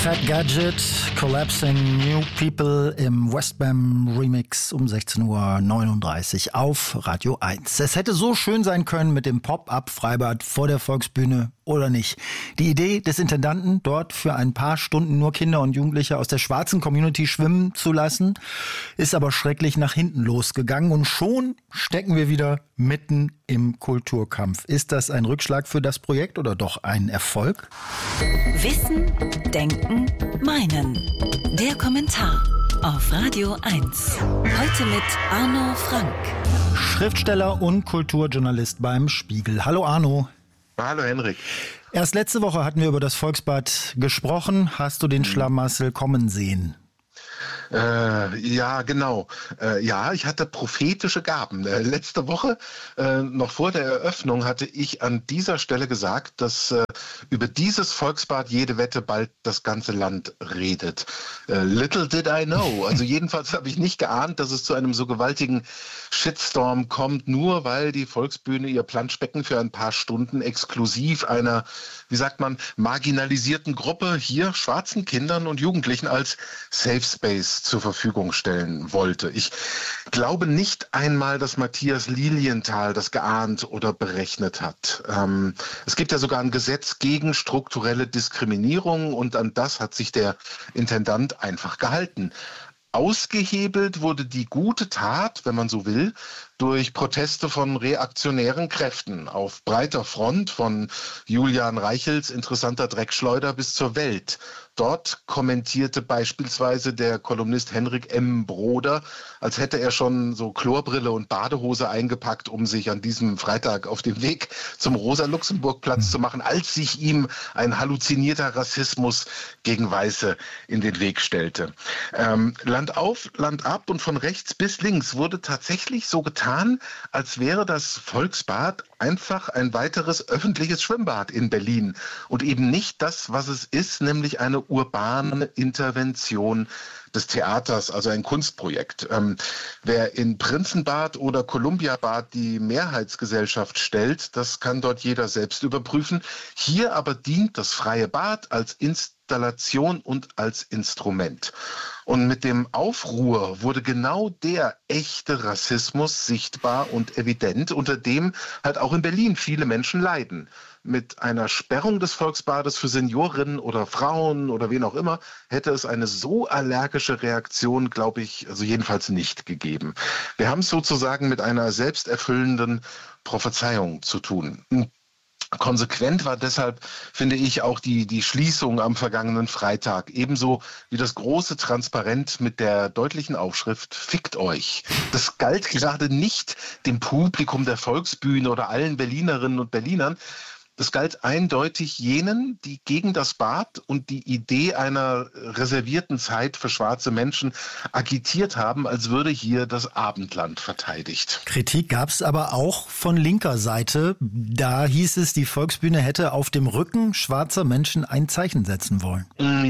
Fat Gadget, Collapsing New People im Westbam Remix um 16:39 Uhr auf Radio 1. Es hätte so schön sein können mit dem Pop-Up-Freibad vor der Volksbühne oder nicht. Die Idee des Intendanten, dort für ein paar Stunden nur Kinder und Jugendliche aus der schwarzen Community schwimmen zu lassen, ist aber schrecklich nach hinten losgegangen und schon stecken wir wieder mitten im Kulturkampf. Ist das ein Rückschlag für das Projekt oder doch ein Erfolg? Wissen, Denken, Meinen. Der Kommentar auf Radio 1. Heute mit Arno Frank. Schriftsteller und Kulturjournalist beim Spiegel. Hallo Arno. Hallo Henrik. Erst letzte Woche hatten wir über das Volksbad gesprochen. Hast du den Schlamassel kommen sehen? Ja, genau. Ja, ich hatte prophetische Gaben. Letzte Woche, noch vor der Eröffnung, hatte ich an dieser Stelle gesagt, dass über dieses Volksbad jede Wette bald das ganze Land redet. Little did I know. Also jedenfalls habe ich nicht geahnt, dass es zu einem so gewaltigen Shitstorm kommt, nur weil die Volksbühne ihr Planschbecken für ein paar Stunden exklusiv einer, wie sagt man, marginalisierten Gruppe, hier schwarzen Kindern und Jugendlichen als Safe Space zur Verfügung stellen wollte. Ich glaube nicht einmal, dass Matthias Lilienthal das geahnt oder berechnet hat. Es gibt ja sogar ein Gesetz gegen strukturelle Diskriminierung und an das hat sich der Intendant einfach gehalten. Ausgehebelt wurde die gute Tat, wenn man so will, durch Proteste von reaktionären Kräften auf breiter Front, von Julian Reichels interessanter Dreckschleuder bis zur Welt. Dort kommentierte beispielsweise der Kolumnist Henrik M. Broder, als hätte er schon so Chlorbrille und Badehose eingepackt, um sich an diesem Freitag auf dem Weg zum Rosa-Luxemburg-Platz zu machen, als sich ihm ein halluzinierter Rassismus gegen Weiße in den Weg stellte. Land auf, Land ab und von rechts bis links wurde tatsächlich so getan, als wäre das Volksbad einfach ein weiteres öffentliches Schwimmbad in Berlin und eben nicht das, was es ist, nämlich eine urbane Intervention des Theaters, also ein Kunstprojekt. Wer in Prinzenbad oder Kolumbiabad die Mehrheitsgesellschaft stellt, das kann dort jeder selbst überprüfen. Hier aber dient das freie Bad als Installation und als Instrument. Und mit dem Aufruhr wurde genau der echte Rassismus sichtbar und evident, unter dem halt auch in Berlin viele Menschen leiden. Mit einer Sperrung des Volksbades für Seniorinnen oder Frauen oder wen auch immer hätte es eine so allergische Reaktion, glaube ich, also jedenfalls nicht gegeben. Wir haben es sozusagen mit einer selbsterfüllenden Prophezeiung zu tun. Konsequent war deshalb, finde ich, auch die Schließung am vergangenen Freitag. Ebenso wie das große Transparent mit der deutlichen Aufschrift "Fickt euch". Das galt gerade nicht dem Publikum der Volksbühne oder allen Berlinerinnen und Berlinern. Das galt eindeutig jenen, die gegen das Bad und die Idee einer reservierten Zeit für schwarze Menschen agitiert haben, als würde hier das Abendland verteidigt. Kritik gab es aber auch von linker Seite. Da hieß es, die Volksbühne hätte auf dem Rücken schwarzer Menschen ein Zeichen setzen wollen.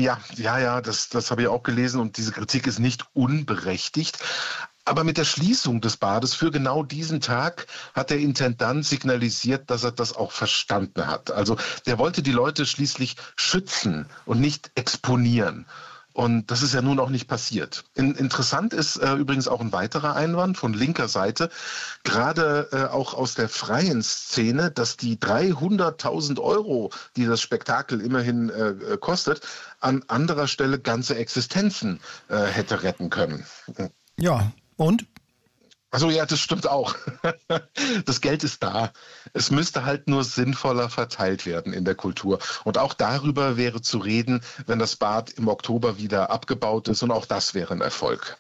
Ja, das habe ich auch gelesen und diese Kritik ist nicht unberechtigt. Aber mit der Schließung des Bades für genau diesen Tag hat der Intendant signalisiert, dass er das auch verstanden hat. Also der wollte die Leute schließlich schützen und nicht exponieren. Und das ist ja nun auch nicht passiert. Interessant ist übrigens auch ein weiterer Einwand von linker Seite, gerade auch aus der freien Szene, dass die 300.000 €, die das Spektakel immerhin kostet, an anderer Stelle ganze Existenzen hätte retten können. Ja. Und? Also ja, das stimmt auch. Das Geld ist da. Es müsste halt nur sinnvoller verteilt werden in der Kultur. Und auch darüber wäre zu reden, wenn das Bad im Oktober wieder abgebaut ist. Und auch das wäre ein Erfolg.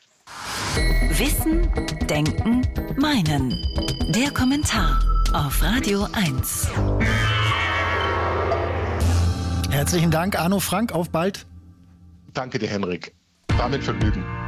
Wissen, Denken, Meinen. Der Kommentar auf Radio 1. Herzlichen Dank, Arno Frank. Auf bald. Danke dir, Henrik. War mit Vergnügen.